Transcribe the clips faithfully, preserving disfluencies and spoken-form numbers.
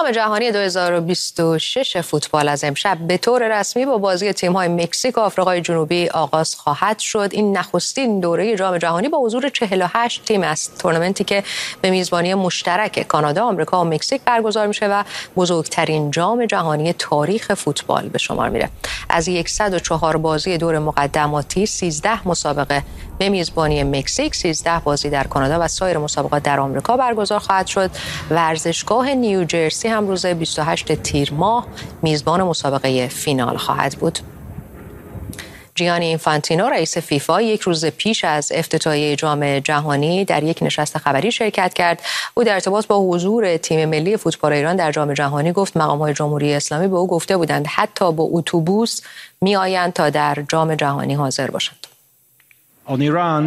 جام جهانی دو هزار و بیست و شش فوتبال از امشب به طور رسمی با بازی تیم‌های مکزیک و آفریقای جنوبی آغاز خواهد شد. این نخستین دوره جام جهانی با حضور چهل و هشت تیم است. تورنمنتی که به میزبانی مشترک کانادا، آمریکا و مکزیک برگزار میشه و بزرگترین جام جهانی تاریخ فوتبال به شمار میره. از صد و چهار بازی دور مقدماتی، سیزده مسابقه به میزبانی مکزیک، سیزده بازی در کانادا و سایر مسابقات در آمریکا برگزار خواهد شد. ورزشگاه نیوجرسی هم روز بیست و هشتم تیر ماه میزبان مسابقه فینال خواهد بود. جیانی اینفانتینو رئیس فیفا یک روز پیش از افتتاحیه جام جهانی در یک نشست خبری شرکت کرد. او در ارتباط با حضور تیم ملی فوتبال ایران در جام جهانی گفت مقام‌های جمهوری اسلامی به او گفته بودند حتی با اتوبوس میآیند تا در جام جهانی حاضر باشند. On Iran,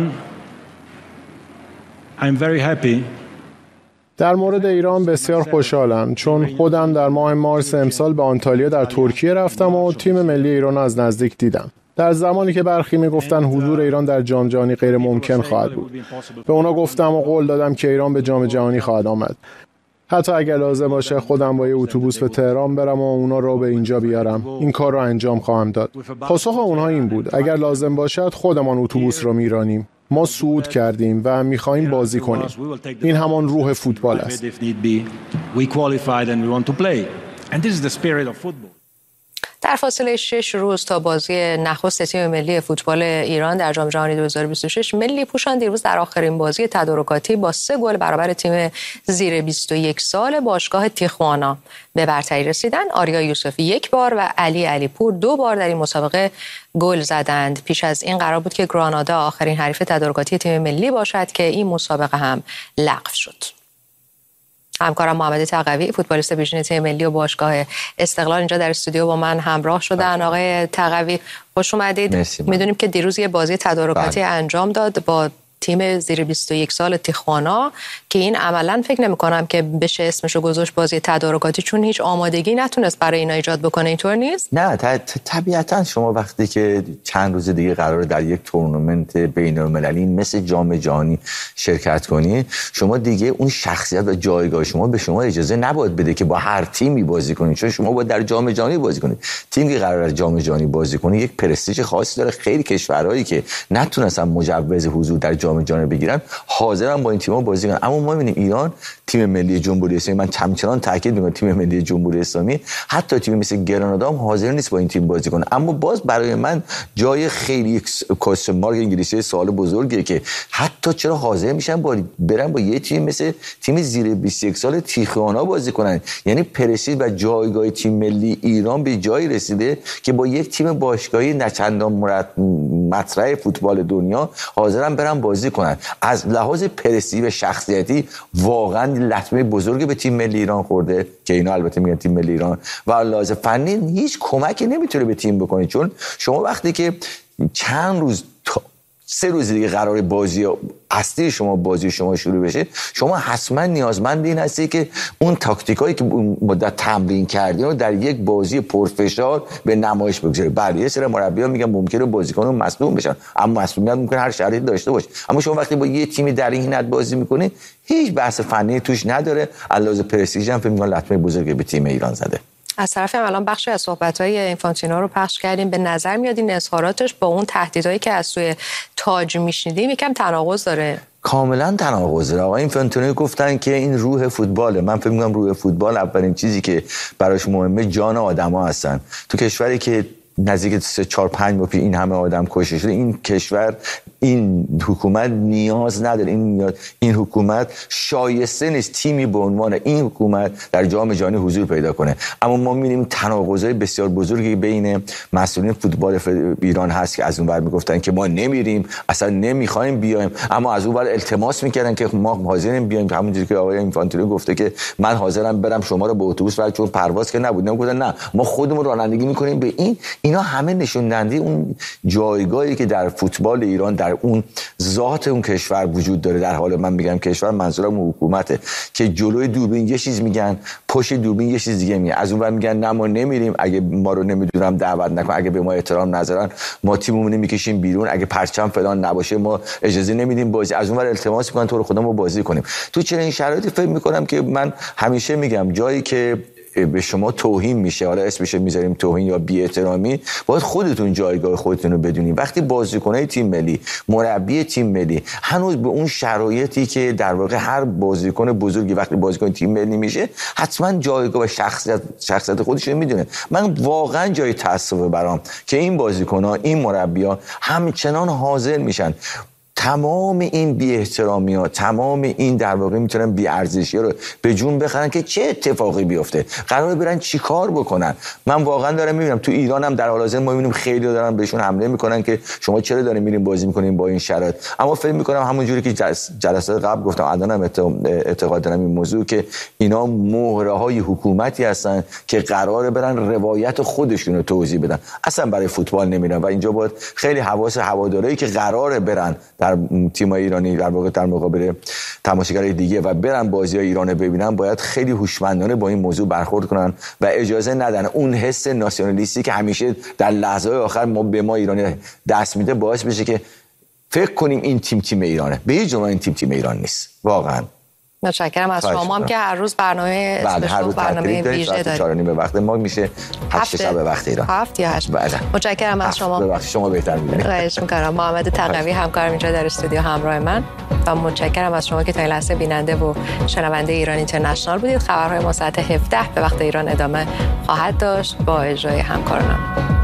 I'm very happy. در مورد ایران بسیار خوشحالم چون خودم در ماه مارس امسال به آنتالیا در ترکیه رفتم و تیم ملی ایران از نزدیک دیدم. در زمانی که برخی میگفتن حضور ایران در جام جهانی غیر ممکن خواهد بود، به اونا گفتم و قول دادم که ایران به جام جهانی خواهد آمد. حتی اگر لازم باشه خودم با یه اتوبوس به تهران برم و اونا رو به اینجا بیارم، این کار رو انجام خواهم داد. پاسخ اونها این بود اگر لازم باشد خودمان اتوبوس رو میرانیم. ما صعود کردیم و می‌خواهیم بازی کنیم. این همان روح فوتبال است. در فاصله شش روز تا بازی نخست تیم ملی فوتبال ایران در جام جهانی دو هزار و بیست و شش، ملی پوشان دیروز در آخرین بازی تدارکاتی با سه گل برابر تیم زیر بیست و یک سال باشگاه تیخوانا به برتری رسیدند. آریا یوسفی یک بار و علی علیپور دو بار در این مسابقه گل زدند. پیش از این قرار بود که گرانادا آخرین حریف تدارکاتی تیم ملی باشد که این مسابقه هم لغو شد. همکارم محمد تقوی، فوتبالیست بیژن تیم ملی و باشگاه استقلال، اینجا در استودیو با من همراه شدن. آقای تقوی خوش اومدید. میدونیم که دیروز یه بازی تدارکاتی بله. انجام داد با تیم زیر بیست و یک سال تیخوانا که این عملاً فکر نمی‌کنم که بشه اسمشو گذاشت بازی تدارکاتی، چون هیچ آمادگی نتونست برای اینا ایجاد بکنه. اینطور نیست؟ نه، طبیعتاً شما وقتی که چند روز دیگه قراره در یک تورنمنت بین‌المللی مثل جام جهانی شرکت کنی، شما دیگه اون شخصیت و جایگاه شما به شما اجازه نباید بده که با هر تیمی بازی کنید، چون شما باید در جام جهانی بازی کنید. تیمی که قراره در جام جهانی بازی کنه یک پرستیژ خاصی داره. خیلی کشورهایی که نتونستن مجوز حضور در جام جهانی بگیرن حاضرن با این تیم‌ها بازی کنن. اما ما می‌بینیم ایران، تیم ملی جمهوری اسلامی، من همچنان تاکید می‌کنم تیم ملی جمهوری اسلامی، حتی تیم مثل گرانادا هم حاضر نیست با این تیم بازی کنه. اما باز برای من جای خیلی کوشن مارک انگلیسی سوال بزرگیه که حتی چرا حاضر میشن با برن با یه تیم مثل تیم زیر بیست و یک سال تیخوانا بازی کنن. یعنی پرستیژ و جایگاه تیم ملی ایران به جایی رسیده که با یک تیم باشگاهی نچندان مطرح فوتبال دنیا حاضرن برن بازی کنن. از لحاظ پرستیژ و شخصیتی واقعا لطمه بزرگی به تیم ملی ایران خورده که اینا البته میگن تیم ملی ایران، و لحاظ فنی هیچ کمکی نمیتونه به تیم بکنه. چون شما وقتی که چند روز سه روز دیگه قرار بازی اصلی شما بازی شما شروع بشه، شما حتما نیازمند این هستی که اون تاکتیکایی که مدت تمرین کردین رو در یک بازی پرفشار به نمایش بگذارید. بله یه سری مربیان میگن ممکنه بازیکنان مصدوم بشن، اما مصدومیت ممکن هر شرایطی داشته باشه. اما شما وقتی با یه تیمی در این حد بازی میکنید هیچ بحث فنی توش نداره. علاوه پرستیژ هم فکر می‌کنم لطمه بزرگی به تیم ایران زده. از طرفی هم الان بخشی از صحبت‌های اینفانتینو رو پخش کردیم، به نظر میاد این اظهاراتش با اون تهدیدهایی که از سوی تاج میشنیدیم یکم تناقض داره. کاملا تناقض داره. آقای اینفانتینو گفتن که این روح فوتباله. من فکر می‌کنم روح فوتبال اولین چیزی که براش مهمه جان آدم‌ها هستن. تو کشوری که نزدیک سه چهار پنج ماه پیش این همه آدم کشته شده، این کشور، این حکومت نیاز نداره، این نیاز این حکومت شایسته نیست تیمی به عنوان این حکومت در جام جهانی حضور پیدا کنه. اما ما می‌بینیم تناقض‌های بسیار بزرگی بین مسئولین فوتبال ایران هست که از اون ور میگفتن که ما نمیریم، اصلا نمیخوایم بیایم، اما از اون ور التماس میکردن که ما حاضریم بیایم. همونجوری که آقای اینفانتینو گفته که من حاضرم برم شما رو با اتوبوس برم، چون پرواز که نبود. نمیگفتن نه ما خودمون رانندگی میکنیم به این اینا همه نشون دهنده اون جایگاهی که در فوتبال ایران، در اون ذات اون کشور وجود داره. در حال من میگم کشور، منظورم حکومته که جلوی دوربین یه چیز میگن، پشت دوربین یه چیز دیگه میگن. از اون ور میگن نه ما نمیریم، اگه ما رو نمیدونم دعوت نکن، اگه به ما احترام نذارن ما تیممون میکشیم بیرون، اگه پرچم فلان نباشه ما اجازه نمیدیم بازی. از اون ور التماس میکنن تو رو خدا ما بازی کنیم. تو چنین این شرایطی فکر میکنم که من همیشه میگم جایی که به شما توهین میشه، حالا اسمش میذاریم توهین یا بی‌احترامی، باید خودتون جایگاه خودتون رو بدونید. وقتی بازیکنای تیم ملی، مربی تیم ملی هنوز به اون شرایطی که در واقع هر بازیکن بزرگی وقتی بازیکن تیم ملی میشه حتما جایگاه و شخصیت شخصیت خودش رو میدونه. من واقعا جای تأسف برام که این بازیکن‌ها، این مربی‌ها همچنان حاضر میشن تمام این بی احترامی ها، تمام این در واقع میتونن بی ارزشی ها رو به جون بخرن که چه اتفاقی بیفته، قراره برن چی کار بکنن. من واقعا دارم میبینم تو ایران هم در حال حاضر ما میبینیم خیلی دارن بهشون حمله میکنن که شما چرا دارین میرین بازی میکنین با این شرایط. اما فکر میکنم همون جوری که جلسات قبل گفتم، الانم اعتقاد دارم این موضوع که اینا مهره های حکومتی هستن که قراره برن روایت خودشون رو توضیح بدن، اصلا برای فوتبال نمیرن. و اینجا باید خیلی حواس هوادارایی که قراره برن در تیم‌های ایرانی در واقع در مقابل تماشاگرای دیگه و برن بازی‌های ایران رو ببینن، باید خیلی هوشمندانه با این موضوع برخورد کنن و اجازه ندن اون حس ناسیونالیستی که همیشه در لحظه‌های آخر ما به ما ایرانی دست میده باعث بشه که فکر کنیم این تیم تیم ایرانه. به هیچ عنوان این تیم تیم ایران نیست. واقعا متشکرم از شما هم که هر روز برنامه بعد هر روز برنامه ویژه دارید. چهار و نیم به وقت ما میشه، هشت شب به وقت ایران. هفت یا هشت. متشکرم از شما. به وقت شما بهتر می‌دونید. خواهش می‌کنم. محمد تقوی همکارم اینجا در استودیو همراه من و متشکرم از شما که تا این لحظه بیننده و شنونده ایران اینترنشنال بودید. خبرهای ما ساعت هفده به وقت ایران ادامه خواهد داشت با اجرای همکارانم.